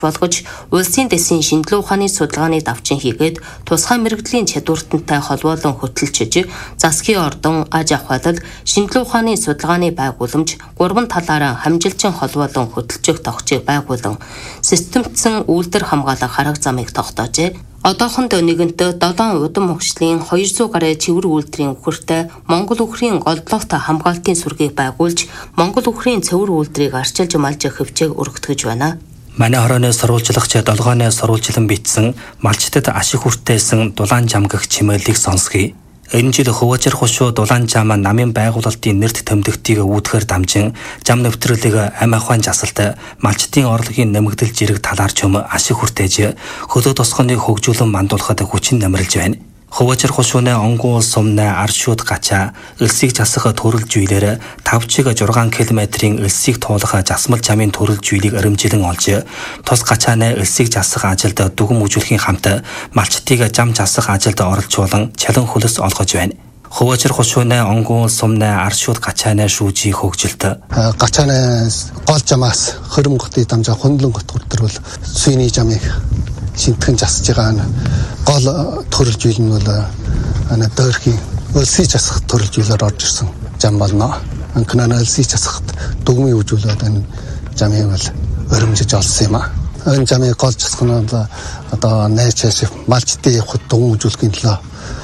болгож улсын дэсийн шинжилгээ ухааны судалгааны давчин хийгээд тусгай мэрэгдлийн чадвартантай холбоолон хөтөлчиж засгийн ордон аж ахуйлал шинжилгээ ухааны судалгааны байгууламж гурван талаараа хамжилчин холбоолон хөтөлчих тогтчийг байгуулан системтсэн үйлдвэр хамгаалах арга замыг тогтоожээ. Одоохондоо нэгэнтээ 7 удам хөгжлийн 200 гаруй цэвэр үйлдвэрийн үхэртэй Монгол үхрийн голдлогт хамгаалтын сүргийг байгуулж Монгол үхрийн цэвэр үйлдвэрийг арчилж малжих хөвчээг өргөтгөж байна. Манай хорооны сурвалжлагч долгооны сурвалжлан бичсэн малчтад ашиг хүртээсэн дулаан жам гэх чимэглэлийг сонсгий. Энэ жил хөвөчр хушуу дулаан жам намын байгуулалтын нэрт тэмдэгтийг үүдгээр дамжин жам нэвтрүүлэг ам ахуйн жасалт малчтын орлогын нэмэгдэл жирэг талаар ч юм ашиг хүртээж хөлөө тосгоныг хөгжүүлэн мандуулахад хүчин намралж байна. Хөвөчр хушууны онгуул сумны аршууд гачаа элсийг засах төрөл жийлэр 5-6 км-ийн элсийг туулах жасмал жамын төрөл жийлийг өрөмжилэн олж тус гачааны элсийг засах ажилд дүгм үзүүлэхийн хамт малчтыг жам засах ажилд оролцуулан чалан хөлс олгож байна. Хөвөчр хушууны онгуул сумны аршууд гачааны шүүжийн хөгжилт гачааны гол жамаас хөрөнгөтөй дамжаа хөндлөн готгордвол сүйний жамыг шинтгэн засаж байгаа гол төрөл жийл нь бол дөрхийн өлсөй засах төрөл жийлээр орж ирсэн жам болно. Анкнаа өлсөй засахад дүгмийн үжүүлээд энэ жамыг бол өрөмжиж олсон юм а. Энэ жамыг гол засах нь одоо найчаас малчтын явахд дүгм үжүүлэхийн төлөө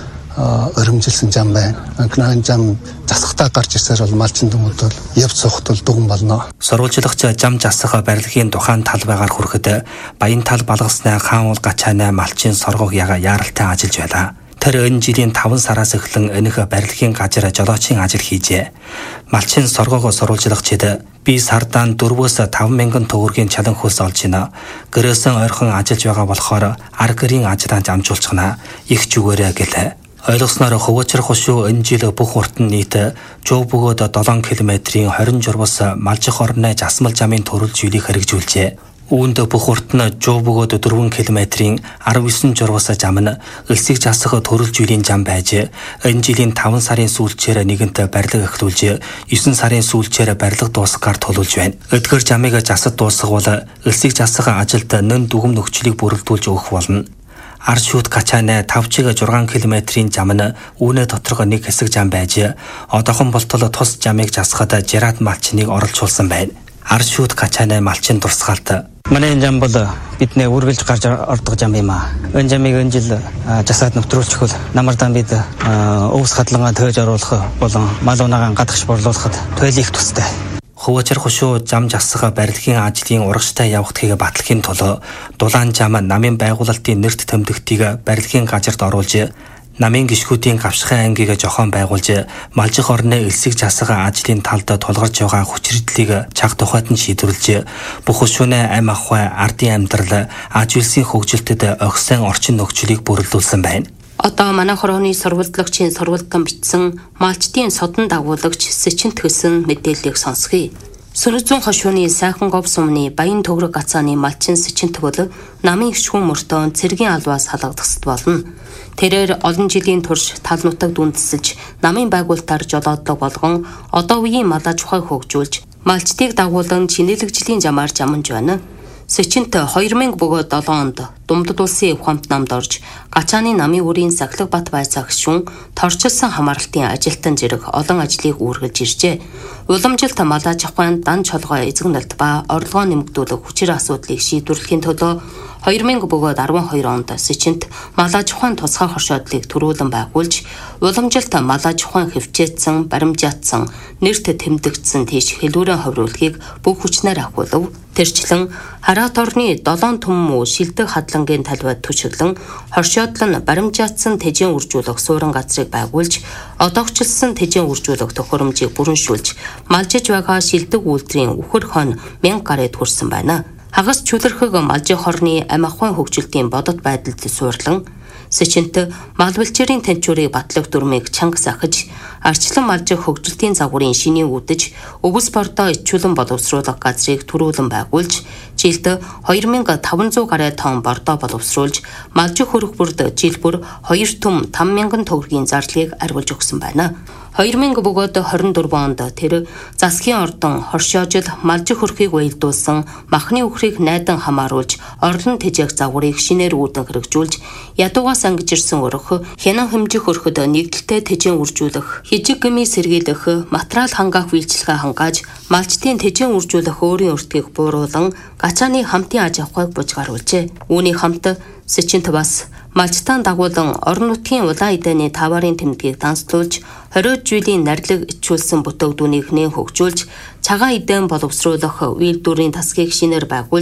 өрөмжилсэн жам байна. Анкнаа жам засахтаа гарч ирсээр бол малчин дүгмүүд бол явц сухт бол дүгм болно. Сурвалжлагч жам засах барилгын тухайн тал байгаар хүрэхэд баян тал балгасны хаан уул гачааны малчин соргог яаралтай ажиллаж байлаа. Тэр энэ жилийн 5 сараас эхлэн энэх барилгын газар жолоочийн ажил хийжээ. Малчин соргог сурвалжлагчид би сардаан 4-5 мянган төгрөгийн чалан хөлс олж ийнэ. Гэрээсэн ойрхон ажиллаж байгаа болохоор аргэрийн ажлаа амжуулчихна. Их зүгээрээ гэлээ. Ойлгосноор хөвөчр хушуу энэ жил бүх урт нь нийт жуу бөгөөд 7 км-ийн 20 журвас малжих орны жасмал жамын төрөл жийлийг хэрэгжүүлжээ. Үүнд бүх урт нь жуу бөгөөд 4 км-ийн 19 журвас жам нь элсийг засах төрөл жийлийн жам байж энэ жилийн 5 сарын сүүлчээр нэгэнт барилга эхлүүлж 9 сарын сүүлчээр барилга дуусгаар төлөвлөж байна. Эдгээр жамыг засад дуусгавал элсийг засах ажилд нэн дүгм нөхцөлийг бүрэлдүүлж өгөх болно. Аршууд гачааны 5-6 км-ийн жам нь үүнээ доторх нэг хэсэг жам байж одоохон болтол тус жамыг засахад жирад малчныг оролцуулсан байна. Аршууд гачааны малчин дурсгалт. Манай энэ жам бол бидний үргэлж гарч ордог жам юм аа. Энэ жамыг энэ жил засаад нэвтрүүлчих бол намардан бид өвс хадлангаа төөж оруулах болон мал унаагаа гадагш борлуулахад туйл их тустай. Хөвөчр хушуу жам засах барилгын ажлын урагштай явагдахыг батлахын тулд дулаан жам намын байгуулалтын нэрт тэмдэгтийг барилгын газарт оруулж намын гишгүүдийн гавшихын ангийг жохон байгуулж малжих орны элсийг засах ажлын талд тулгарч байгаа хүчирдлийг чаг тухайд нь шийдвэрлэж бүх хушууны ам ахуй ардын амьдрал аж үйлсийн хөгжилтэд огсон орчин нөхцөлийг бүрэлдүүлсэн байна. Одоо манай хорооны сурвалжлагчийн сурвалдан бичсэн малчтын содон дагуулагч Сэчинт хөсөн мэдээллийг сонсгий. Сүрзүүн хошууны сайхан гов сумны баян төгрөг гацааны малчин Сэчинт бол намын ишгүүн мөртөө цэргийн албаас халагдахсад болно. Тэрээр олон жилийн турш тал нутаг дүндсэлж намын байгуулалтаар жолоодлого болгон одоо үеийн малаж ухааг хөгжүүлж малчтыг дагуулan чинэлэгжлийн жамаар жаманж байна. Сэчинт 2007 онд Думдад улсын ухаамт намд орж гачааны намын үрийн Сахилга бат байцаа гишүүн торчилсан хамааралтын ажилтан зэрэг олон ажлыг үүргэлж иржээ. Уламжилт малаж ахуйн дан чолгой эзэгнэлт ба орлогоо нэмэгдүүлэх хүчээр асуудлыг шийдвэрлэхийн төлөө 2012 онд Сэчинт малаж ухаан тусгай хоршоодлыг төрүүлэн байгуулж уламжилт малаж ухаан хөвчээдсэн, баримжаатсан, нэрт тэмдэгдсэн тийш хэлүүрэн ховруулахыг бүх хүчнээр ахиулв. Тэрчлэн хараат орны 7 түмэн шилдэг хадлагын талбайд түшиглэн хоршоодлон баримжаатсан тэжээн үржүүлэх суурин газрыг байгуулж одоогчлсон тэжээн үржүүлэх тохиромжийг бүрэншүүлж малжиж байгаа шилдэг үйлдвэрийн үхэр хон 1000 гаруйд хүрсэн байна. Хагас чөлөрхөг малжих хорны ам ахуйн хөгжилтийн бодит байдалд суурлан Сэчинт мал бэлчээрийн тэнцвэрийг батлах дүрмийг чанга сахиж арчлан малжих хөгжилтийн загварын шинийн үдэж өвс бордоо ичүүлэн боловсруулах газрыг төрүүлэн байгуулж жилд 2500 гаруй тонн бордоо боловсруулж малжих хөрөх бүрд жил бүр 2 түм 5000 төгрөгийн зарлыг арвилж өгсөн байна. 2000 бөгөөд 24 онд тэр засгийн ордон хоршоожил малжих хөрхийг уялдуулсан махны үхрийг найдан хамааруулж орлон тэжээх загварыг шинээр үүдэн хэрэгжүүлж ядуугаас ангижирсан өрөх хянан хэмжих өрхөд нэгдэлтэй тэжээн үржүүлэх хижиг гми сэргийлэх материал хангаах үйлчилгээ хангааж малчтын тэжээн үржүүлэх өөрийн өртгийг бууруулан гачааны хамтын аж авахыг бужгааруулжээ. Үүний хамт Сичинт бас малчтаан дагуулan орон нутгийн улаан эдэний таварын тэмдгийг данслуулж 20 жилийн нарилэг ичүүлсэн бүтээгдүүнийг нээн хөгжүүлж цагаан эдэн боловсруулах үйлдвэрийн тасгийг шинээр байгуул